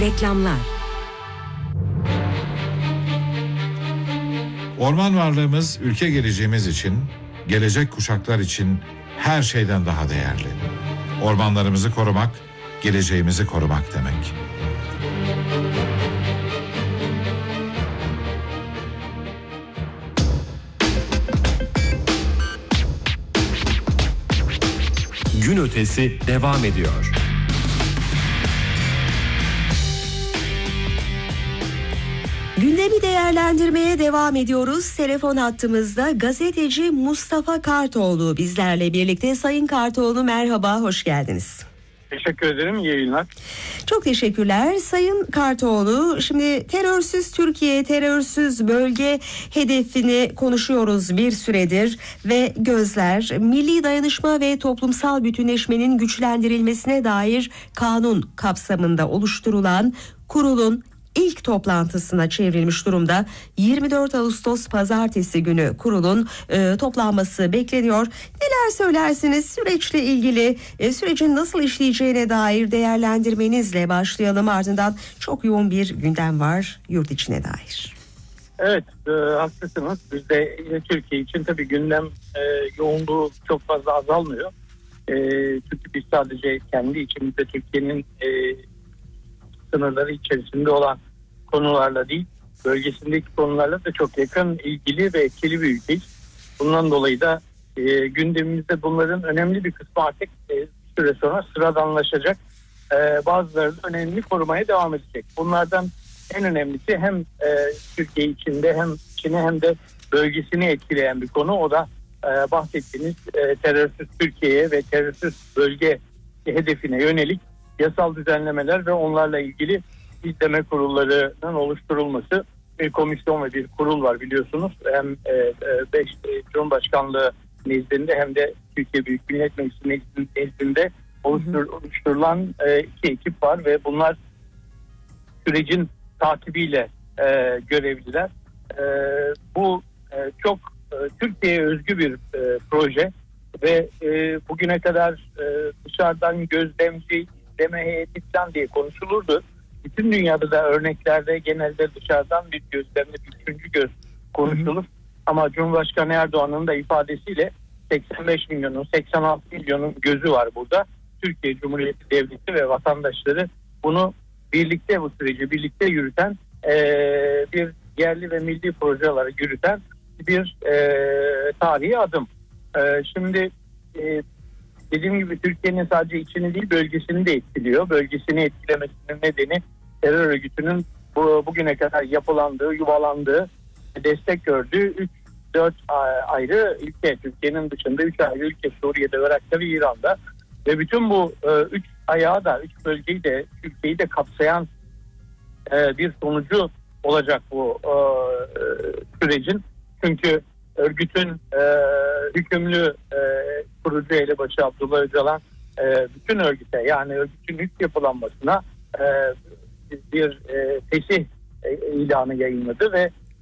Reklamlar. Orman varlığımız ülke geleceğimiz için, gelecek kuşaklar için her şeyden daha değerli. Ormanlarımızı korumak, geleceğimizi korumak demek. Gün ötesi devam ediyor. Gündemi değerlendirmeye devam ediyoruz. Telefon hattımızda gazeteci Mustafa Kartoğlu bizlerle birlikte. Sayın Kartoğlu merhaba, hoş geldiniz. Teşekkür ederim, iyi yayınlar. Çok teşekkürler. Sayın Kartoğlu, şimdi terörsüz Türkiye, terörsüz bölge hedefini konuşuyoruz bir süredir ve gözler milli dayanışma ve toplumsal bütünleşmenin güçlendirilmesine dair kanun kapsamında oluşturulan kurulun İlk toplantısına çevrilmiş durumda. 24 Ağustos Pazartesi günü kurulun toplanması bekleniyor. Neler söylersiniz süreçle ilgili, sürecin nasıl işleyeceğine dair değerlendirmenizle başlayalım. Ardından çok yoğun bir gündem var yurt içine dair. Evet, haklısınız. Bizde Türkiye için tabii gündem yoğunluğu çok fazla azalmıyor. Çünkü biz sadece kendi içimizde Türkiye'nin sınırları içerisinde olan konularla değil, bölgesindeki konularla da çok yakın, ilgili ve etkili bir ülkeyiz. Bundan dolayı da gündemimizde bunların önemli bir kısmı artık bir süre sonra sıradanlaşacak. Bazıları da önemli korumaya devam edecek. Bunlardan en önemlisi hem Türkiye içinde hem de bölgesini etkileyen bir konu. O da bahsettiğiniz terörsüz Türkiye'ye ve terörsüz bölge hedefine yönelik yasal düzenlemeler ve onlarla ilgili izleme kurullarının oluşturulması. Bir komisyon ve bir kurul var biliyorsunuz. Hem 5 Cumhurbaşkanlığı nezdinde hem de Türkiye Büyük Millet Meclisi nezdinde oluşturulan iki ekip var ve bunlar sürecin takibiyle görevliler. Bu çok Türkiye'ye özgü bir proje ve bugüne kadar dışarıdan gözlemci, izleme heyeti falan diye konuşulurdu. Bütün dünyada da örneklerde genelde dışarıdan bir gözlemle bir üçüncü göz konuşulur. Ama Cumhurbaşkanı Erdoğan'ın da ifadesiyle 85 milyonun 86 milyonun gözü var burada. Türkiye Cumhuriyeti Devleti ve vatandaşları bunu birlikte, bu süreci birlikte yürüten bir yerli ve milli proje olarak yürüten bir tarihi adım. Şimdi dediğim gibi Türkiye'nin sadece içini değil bölgesini de etkiliyor. Bölgesini etkilemesinin nedeni terör örgütünün bugüne kadar yapılandığı, yuvalandığı, destek gördüğü 3-4 ayrı ülke. Türkiye'nin dışında 3 ayrı ülke, Suriye'de, Irak'ta ve İran'da. Ve bütün bu 3 ayağı da, 3 bölgeyi de, ülkeyi de kapsayan bir sonucu olacak bu sürecin. Çünkü örgütün hükümlü kurucu elebaşı Abdullah Öcalan bütün örgüte, yani örgütün ilk yapılanmasına bir fesih ilanı yayınladı ve